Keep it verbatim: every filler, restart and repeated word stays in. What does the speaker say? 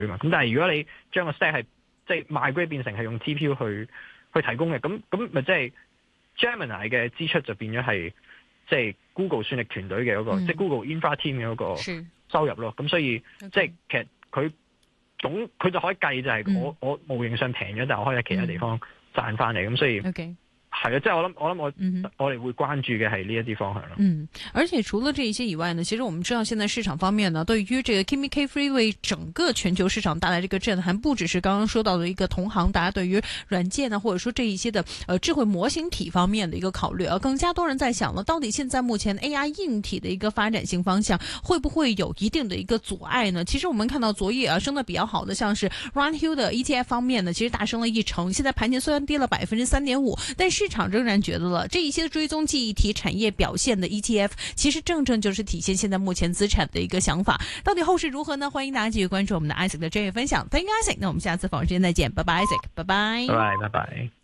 嘛。咁但係如果你將個 stack 係即係 migrate 變成係用 G P U 去去提供嘅，咁咁咪即係 Gemini 嘅支出就變咗係即係 Google 算力團隊嘅嗰個，即係 Google Infra Team 嘅嗰個收入咯。咁所以即係其實佢總佢就可以計就係我、嗯、我模型上平咗，但係我可以喺其他地方賺翻嚟。咁所以。Okay. 係啊，即係我諗，我諗我、嗯、我哋會關注嘅係呢一啲方向咯。 嗯，而且除了這一些以外呢，其實我們知道現在市場方面呢，對於這個 Kimi K Free 為整個全球市場帶來這個震撼，不只是剛剛說到的一個同行，大家對於軟件呢，或者說這一些的呃智慧模型體方面的一個考慮啊，更加多人在想了，到底現在目前 A I 硬體的一個發展性方向，會不會有一定的一個阻礙呢？其實我們看到昨夜啊升得比較好的，像是 Runhill 的 E T F 方面呢，其實大升了一成，現在盤前雖然跌了百分之三點五，但市場仍然覺得了這一些追蹤記憶體產業表現的 E T F， 其實正正就是體現現在目前資產的一個想法。到底後市如何呢？歡迎大家繼續關注我們的 Isaac 的專業分享。Thank you Isaac，那我們下次訪問時間再見，拜拜 Isaac，拜拜， 拜拜拜拜。